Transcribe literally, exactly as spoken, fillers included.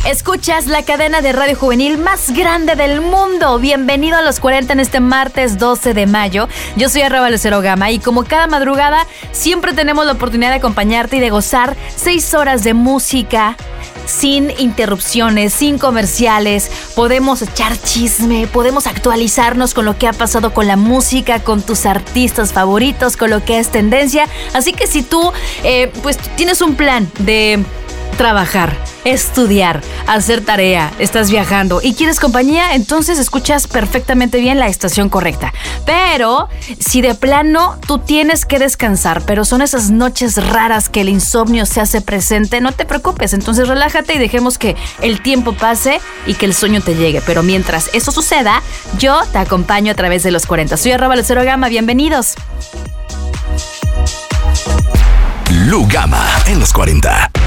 Escuchas la cadena de radio juvenil más grande del mundo. Bienvenido a los cuarenta en este martes doce de mayo. Yo soy arroba Lucero Gama y como cada madrugada siempre tenemos la oportunidad de acompañarte y de gozar seis horas de música sin interrupciones, sin comerciales. Podemos echar chisme, podemos actualizarnos con lo que ha pasado con la música, con tus artistas favoritos, con lo que es tendencia. Así que si tú eh, pues tienes un plan de trabajar, estudiar, hacer tarea, estás viajando y quieres compañía, entonces escuchas perfectamente bien la estación correcta. Pero si de plano tú tienes que descansar, pero son esas noches raras que el insomnio se hace presente, no te preocupes, entonces relájate y dejemos que el tiempo pase y que el sueño te llegue. Pero mientras eso suceda, yo te acompaño a través de los cuarenta. Soy arroba Lucero Gama, bienvenidos. Lu Gama en los cuarenta.